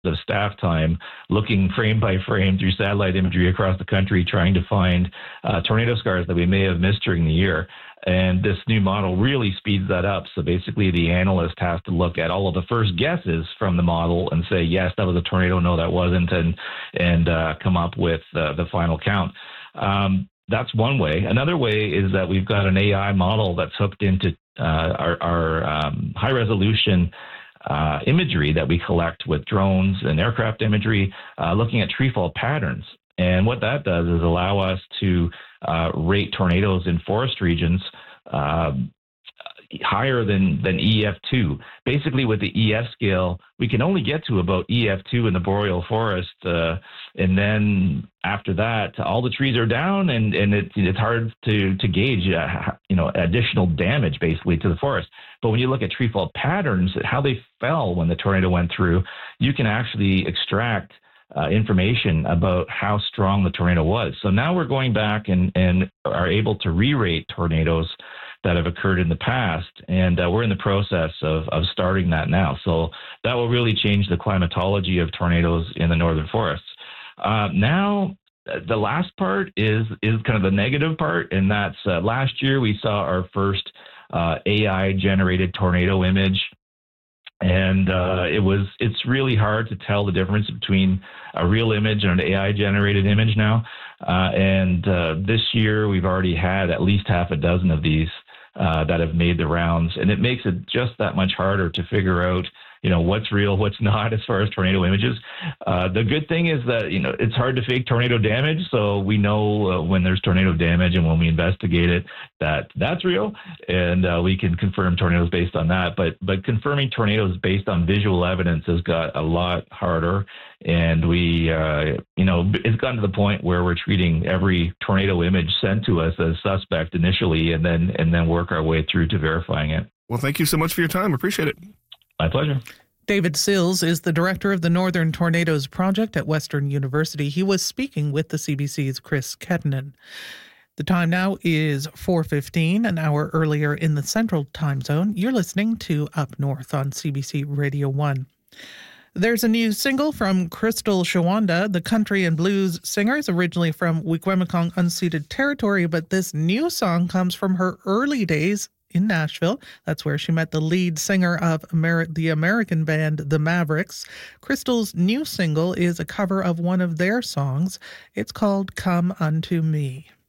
of staff time looking frame by frame through satellite imagery across the country, trying to find tornado scars that we may have missed during the year. And this new model really speeds that up. So basically, the analyst has to look at all of the first guesses from the model and say, yes, that was a tornado, no, that wasn't, and come up with the final count. That's one way. Another way is that we've got an AI model that's hooked into our high resolution imagery that we collect with drones and aircraft imagery, looking at treefall patterns. And what that does is allow us to rate tornadoes in forest regions higher than EF2. Basically, with the EF scale, we can only get to about EF2 in the boreal forest, and then after that, all the trees are down, and it's hard to gauge, additional damage basically to the forest. But when you look at treefall patterns, how they fell when the tornado went through, you can actually extract information about how strong the tornado was. So now we're going back and are able to re-rate tornadoes that have occurred in the past, and we're in the process of starting that now. So that will really change the climatology of tornadoes in the northern forests. Now, the last part is kind of the negative part, and that's last year we saw our first AI-generated tornado image. And it's really hard to tell the difference between a real image and an AI-generated image now. And this year, we've already had at least half a dozen of these that have made the rounds. And it makes it just that much harder to figure out, what's real, what's not as far as tornado images. The good thing is that, it's hard to fake tornado damage. So we know when there's tornado damage and when we investigate it, that's real. And we can confirm tornadoes based on that. But confirming tornadoes based on visual evidence has got a lot harder. And it's gotten to the point where we're treating every tornado image sent to us as suspect initially, and then work our way through to verifying it. Well, thank you so much for your time. Appreciate it. My pleasure. David Sills is the director of the Northern Tornadoes Project at Western University. He was speaking with the CBC's Chris Kettenin. The time now is 4:15, an hour earlier in the Central Time Zone. You're listening to Up North on CBC Radio 1. There's a new single from Crystal Shawanda. The country and blues singer is originally from Wikwemikong unceded territory, but this new song comes from her early days in Nashville. That's where she met the lead singer of the American band The Mavericks. Crystal's new single is a cover of one of their songs. It's called Come Unto Me.